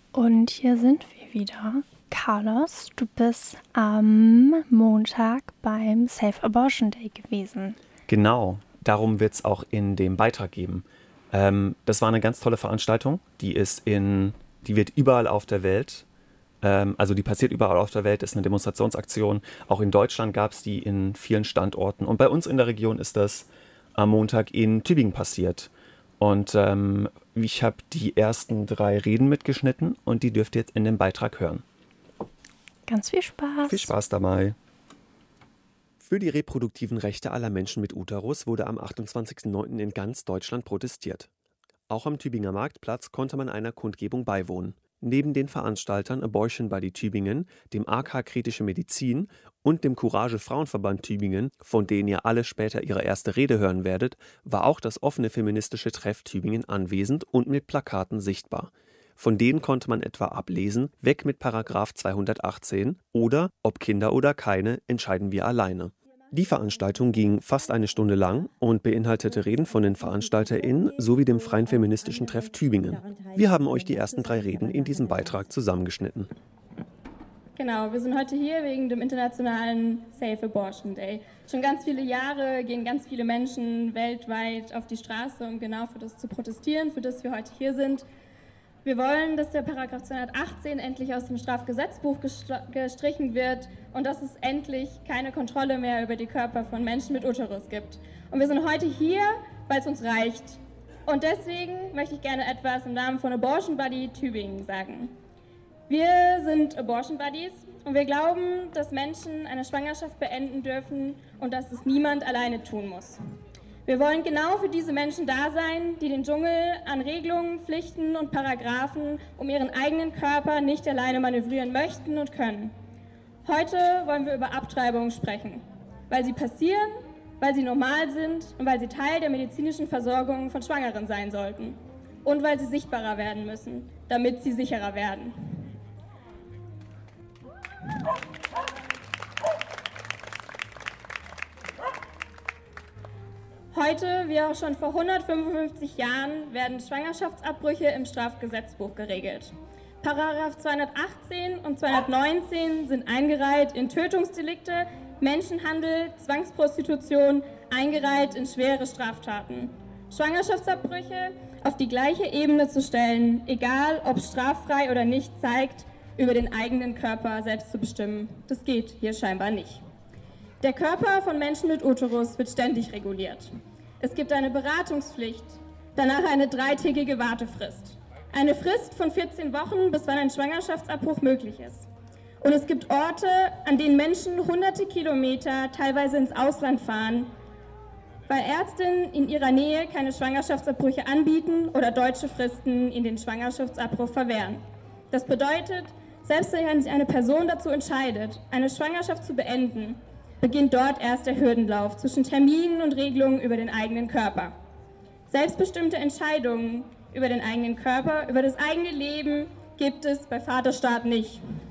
Und hier sind wir wieder. Carlos, du bist am Montag beim Safe Abortion Day gewesen. Genau, darum wird es auch in dem Beitrag geben. Das war eine ganz tolle Veranstaltung. Die wird überall auf der Welt, also die passiert überall auf der Welt, ist eine Demonstrationsaktion. Auch in Deutschland gab es die in vielen Standorten. Und bei uns in der Region ist das am Montag in Tübingen passiert. Und ich habe die ersten 3 Reden mitgeschnitten und die dürft ihr jetzt in dem Beitrag hören. Ganz viel Spaß. Viel Spaß dabei. Für die reproduktiven Rechte aller Menschen mit Uterus wurde am 28.09. in ganz Deutschland protestiert. Auch am Tübinger Marktplatz konnte man einer Kundgebung beiwohnen. Neben den Veranstaltern Abortion Buddy Tübingen, dem AK Kritische Medizin und dem Courage Frauenverband Tübingen, von denen ihr alle später ihre erste Rede hören werdet, war auch das offene feministische Treff Tübingen anwesend und mit Plakaten sichtbar. Von denen konnte man etwa ablesen: Weg mit Paragraph 218 oder Ob Kinder oder keine, entscheiden wir alleine. Die Veranstaltung ging fast eine Stunde lang und beinhaltete Reden von den VeranstalterInnen sowie dem Freien Feministischen Treff Tübingen. Wir haben euch die ersten 3 Reden in diesem Beitrag zusammengeschnitten. Genau, wir sind heute hier wegen dem internationalen Safe Abortion Day. Schon ganz viele Jahre gehen ganz viele Menschen weltweit auf die Straße, um genau für das zu protestieren, für das wir heute hier sind. Wir wollen, dass der Paragraph 218 endlich aus dem Strafgesetzbuch gestrichen wird und dass es endlich keine Kontrolle mehr über die Körper von Menschen mit Uterus gibt. Und wir sind heute hier, weil es uns reicht. Und deswegen möchte ich gerne etwas im Namen von Abortion Buddy Tübingen sagen. Wir sind Abortion Buddies und wir glauben, dass Menschen eine Schwangerschaft beenden dürfen und dass es niemand alleine tun muss. Wir wollen genau für diese Menschen da sein, die den Dschungel an Regelungen, Pflichten und Paragraphen um ihren eigenen Körper nicht alleine manövrieren möchten und können. Heute wollen wir über Abtreibungen sprechen, weil sie passieren, weil sie normal sind und weil sie Teil der medizinischen Versorgung von Schwangeren sein sollten. Und weil sie sichtbarer werden müssen, damit sie sicherer werden. Heute, wie auch schon vor 155 Jahren, werden Schwangerschaftsabbrüche im Strafgesetzbuch geregelt. Paragraph 218 und 219 sind eingereiht in Tötungsdelikte, Menschenhandel, Zwangsprostitution, eingereiht in schwere Straftaten. Schwangerschaftsabbrüche auf die gleiche Ebene zu stellen, egal ob straffrei oder nicht, zeigt, über den eigenen Körper selbst zu bestimmen. Das geht hier scheinbar nicht. Der Körper von Menschen mit Uterus wird ständig reguliert. Es gibt eine Beratungspflicht, danach eine 3-tägige Wartefrist. Eine Frist von 14 Wochen, bis wann ein Schwangerschaftsabbruch möglich ist. Und es gibt Orte, an denen Menschen hunderte Kilometer teilweise ins Ausland fahren, weil Ärztinnen in ihrer Nähe keine Schwangerschaftsabbrüche anbieten oder deutsche Fristen in den Schwangerschaftsabbruch verwehren. Das bedeutet, selbst wenn sich eine Person dazu entscheidet, eine Schwangerschaft zu beenden, beginnt dort erst der Hürdenlauf zwischen Terminen und Regelungen über den eigenen Körper. Selbstbestimmte Entscheidungen über den eigenen Körper, über das eigene Leben gibt es bei Vaterstaat nicht.